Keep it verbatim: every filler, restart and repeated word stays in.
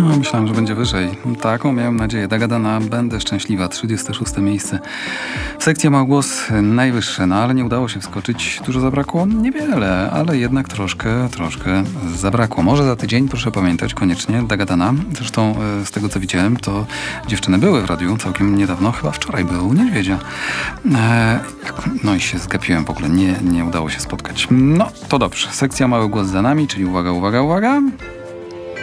No, myślałem, że będzie wyżej. Taką miałem nadzieję. Dagadana, będę szczęśliwa. trzydzieste szóste miejsce. W sekcji ma głos najwyższy, no ale nie udało się wskoczyć. Dużo zabrakło? Niewiele, ale jednak troszkę, troszkę zabrakło. Może za tydzień, proszę pamiętać, koniecznie Dagadana. Zresztą z tego, co widziałem, to dziewczyny były w radiu całkiem niedawno. Chyba wczoraj był u Niedźwiedzia. No i się zgapiłem w ogóle. Nie, nie udało się spotkać. No, to dobrze. Sekcja Mały Głos za nami, czyli uwaga, uwaga, uwaga.